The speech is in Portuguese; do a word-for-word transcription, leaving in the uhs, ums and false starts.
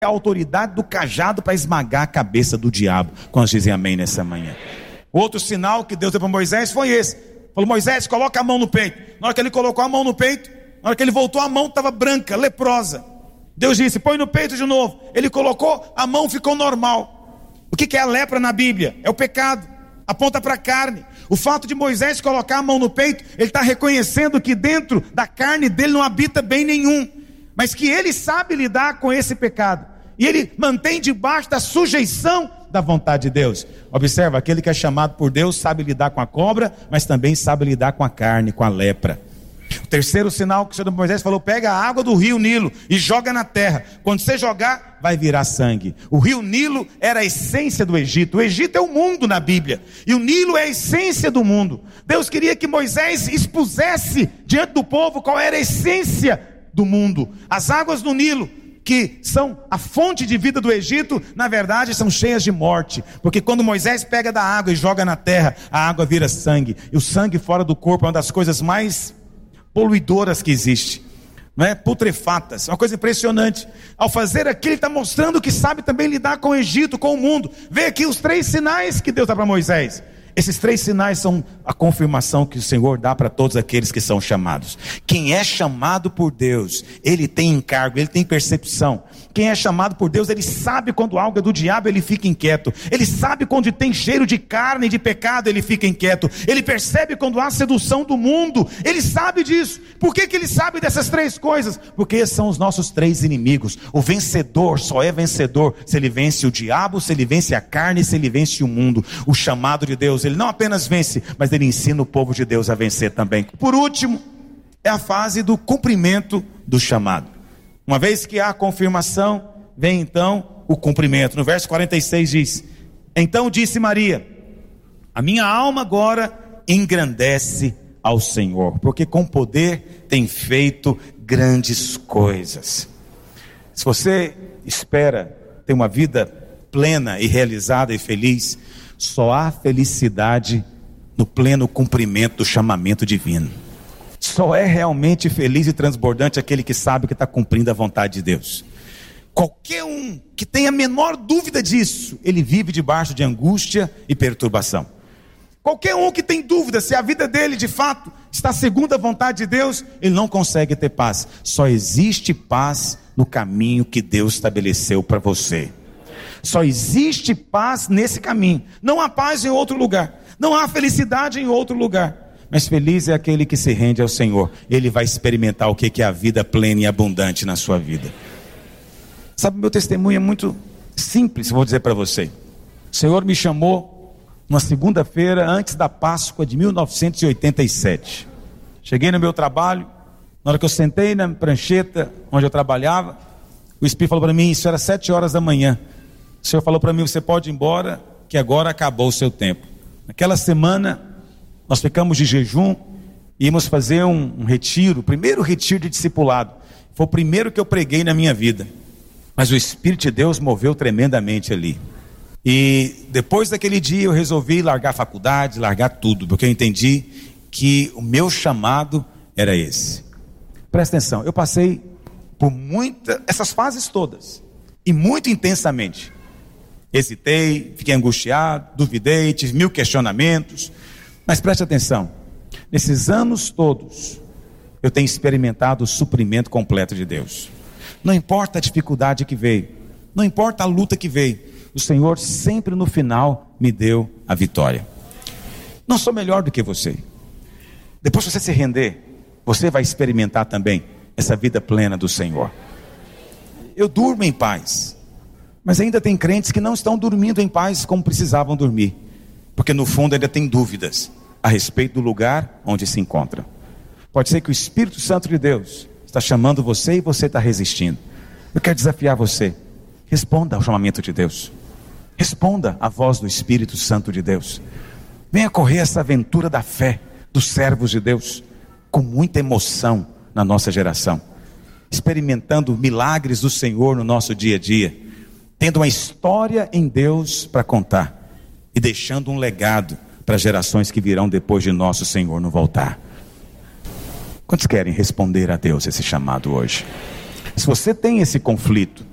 a autoridade do cajado para esmagar a cabeça do diabo. Quantos dizem amém nessa manhã? Outro sinal que Deus deu para Moisés foi esse. Falou: Moisés, coloca a mão no peito. Na hora que ele colocou a mão no peito, na hora que ele voltou, a mão estava branca, leprosa. Deus disse: põe no peito de novo. Ele colocou, a mão ficou normal. O que é a lepra na Bíblia? É o pecado, aponta para a carne. O fato de Moisés colocar a mão no peito, ele está reconhecendo que dentro da carne dele não habita bem nenhum, mas que ele sabe lidar com esse pecado. E ele mantém debaixo da sujeição da vontade de Deus. Observa, aquele que é chamado por Deus sabe lidar com a cobra, mas também sabe lidar com a carne, com a lepra. O terceiro sinal que o Senhor Moisés falou: pega a água do rio Nilo e joga na terra. Quando você jogar, vai virar sangue. O rio Nilo era a essência do Egito. O Egito é o mundo na Bíblia, e o Nilo é a essência do mundo. Deus queria que Moisés expusesse diante do povo qual era a essência do mundo. As águas do Nilo, que são a fonte de vida do Egito, na verdade são cheias de morte, porque quando Moisés pega da água e joga na terra, a água vira sangue, e o sangue fora do corpo é uma das coisas mais poluidoras que existe, não é? Putrefatas, uma coisa impressionante. Ao fazer aquilo, ele está mostrando que sabe também lidar com o Egito, com o mundo. Vê aqui os três sinais que Deus dá para Moisés. Esses três sinais são a confirmação que o Senhor dá para todos aqueles que são chamados. Quem é chamado por Deus, ele tem encargo, ele tem percepção. Quem é chamado por Deus, ele sabe quando algo é do diabo, ele fica inquieto. Ele sabe quando tem cheiro de carne e de pecado, ele fica inquieto. Ele percebe quando há sedução do mundo, ele sabe disso. Por que que ele sabe dessas três coisas? Porque esses são os nossos três inimigos. O vencedor só é vencedor se ele vence o diabo, se ele vence a carne, se ele vence o mundo. O chamado de Deus, ele não apenas vence, mas ele ensina o povo de Deus a vencer também. Por último, é a fase do cumprimento do chamado. Uma vez que há a confirmação, vem então o cumprimento. No verso quarenta e seis diz: então disse Maria: a minha alma agora engrandece ao Senhor, porque com poder tem feito grandes coisas. Se você espera ter uma vida plena e realizada e feliz, só há felicidade no pleno cumprimento do chamamento divino. Só é realmente feliz e transbordante aquele que sabe que está cumprindo a vontade de Deus. Qualquer um que tenha a menor dúvida disso, ele vive debaixo de angústia e perturbação. Qualquer um que tem dúvida se a vida dele de fato está segundo a vontade de Deus, ele não consegue ter paz. Só existe paz no caminho que Deus estabeleceu para você. Só existe paz nesse caminho. Não há paz em outro lugar, não há felicidade em outro lugar. Mas feliz é aquele que se rende ao Senhor. Ele vai experimentar o que é a vida plena e abundante na sua vida. Sabe, meu testemunho é muito simples, vou dizer para você. O Senhor me chamou uma segunda-feira antes da Páscoa de mil novecentos e oitenta e sete. Cheguei no meu trabalho, na hora que eu sentei na prancheta onde eu trabalhava, o Espírito falou para mim, isso era sete horas da manhã. O Senhor falou para mim: você pode ir embora, que agora acabou o seu tempo. Naquela semana nós ficamos de jejum, íamos fazer um, um retiro, o primeiro retiro de discipulado. Foi o primeiro que eu preguei na minha vida, mas o Espírito de Deus moveu tremendamente ali. E depois daquele dia eu resolvi largar a faculdade, largar tudo, porque eu entendi que o meu chamado era esse. Presta atenção, eu passei por muitas, essas fases todas, e muito intensamente. Hesitei, fiquei angustiado, duvidei, tive mil questionamentos. Mas preste atenção, nesses anos todos, eu tenho experimentado o suprimento completo de Deus. Não importa a dificuldade que veio, não importa a luta que veio, o Senhor sempre no final me deu a vitória. Não sou melhor do que você. Depois que você se render, você vai experimentar também essa vida plena do Senhor. Eu durmo em paz, mas ainda tem crentes que não estão dormindo em paz como precisavam dormir, porque no fundo ainda tem dúvidas a respeito do lugar onde se encontra. Pode ser que o Espírito Santo de Deus está chamando você e você está resistindo. Eu quero desafiar você: responda ao chamamento de Deus, responda à voz do Espírito Santo de Deus. Venha correr essa aventura da fé dos servos de Deus com muita emoção na nossa geração, experimentando milagres do Senhor no nosso dia a dia, tendo uma história em Deus para contar e deixando um legado para gerações que virão depois de nosso Senhor não voltar. Quantos querem responder a Deus esse chamado hoje? Se você tem esse conflito,